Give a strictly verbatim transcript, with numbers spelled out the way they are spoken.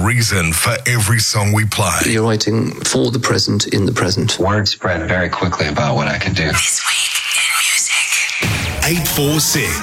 reason for every song we play. You're writing for the present, in the present. Word spread very quickly about what I could do. eight four six